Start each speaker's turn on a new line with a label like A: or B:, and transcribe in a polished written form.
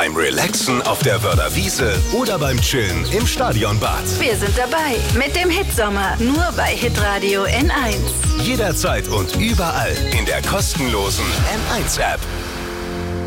A: beim Relaxen auf der Wörder Wiese oder beim Chillen im Stadionbad.
B: Wir sind dabei mit dem Hitsommer, nur bei Hitradio N1.
A: Jederzeit und überall in der kostenlosen N1-App.